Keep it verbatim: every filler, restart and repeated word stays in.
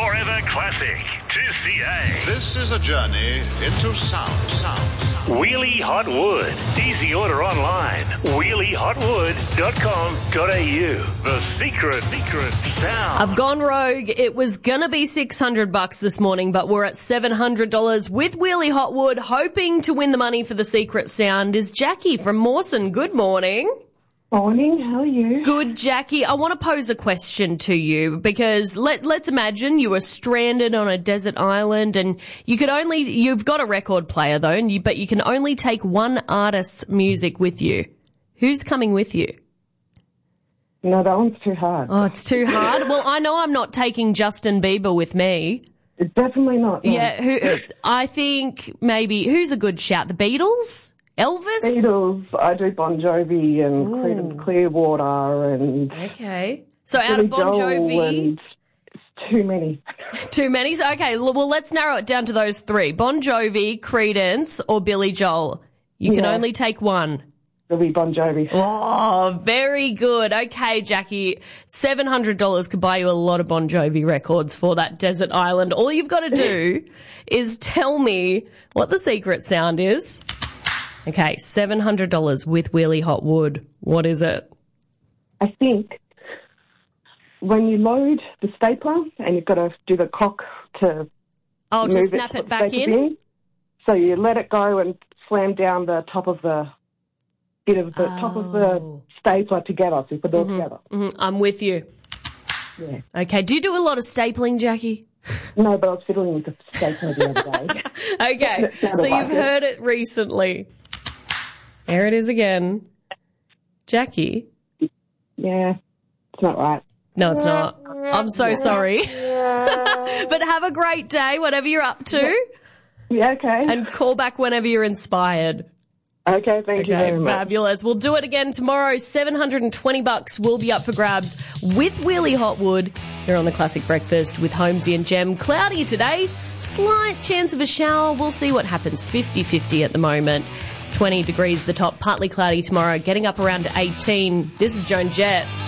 Forever Classic to C A. This is a journey into sound, sound, sound. Wheelie Hot Wood. Easy order online. wheelie hot wood dot com dot a u. The secret, secret sound. I've gone rogue. It was gonna be six hundred bucks this morning, but we're at seven hundred dollars with Wheelie Hot Wood. Hoping to win the money for the secret sound is Jackie from Mawson. Good morning. Morning, how are you? Good, Jackie. I want to pose a question to you because let, let's imagine you were stranded on a desert island and you could only, you've got a record player though, and you, but you can only take one artist's music with you. Who's coming with you? No, that one's too hard. Oh, it's too hard? Well, I know I'm not taking Justin Bieber with me. It's definitely not. No. Yeah, who, I think maybe, who's a good shout? The Beatles? Elvis? Beatles, I do Bon Jovi and Creedence Clearwater and... Okay. So out Billy of Bon Joel Jovi... and it's too many. Too many? So, okay, l- well, let's narrow it down to those three. Bon Jovi, Creedence, or Billy Joel. You can Yeah. only take one. It'll be Bon Jovi. Oh, very good. Okay, Jackie, seven hundred dollars could buy you a lot of Bon Jovi records for that desert island. All you've got to do is tell me what the secret sound is. Okay, seven hundred dollars with Wheelie Hot Wood. What is it? I think when you load the stapler and you've got to do the cock to Oh, to move snap it, it back stapler in? So you let it go and slam down the top of the bit of the top of the Oh. stapler together, so you put it all together. Mhm, I'm with you. Yeah. Okay, do you do a lot of stapling, Jackie? No, but I was fiddling with the stapler the other day. Okay, That sounded so like you've it. heard it recently. There it is again. Jackie? Yeah, it's not right. No, it's not. I'm so sorry. But have a great day, whatever you're up to, Yeah, okay. and call back whenever you're inspired. okay, thank you Okay, very much. fabulous. We'll do it again tomorrow. seven hundred twenty bucks will be up for grabs with Wheelie Hot Wood. You're on the Classic Breakfast with Holmesy and Jem. Cloudy today. Slight chance of a shower. We'll see what happens. fifty-fifty at the moment. twenty degrees the top. Partly cloudy tomorrow. Getting up around eighteen. This is Joan Jett.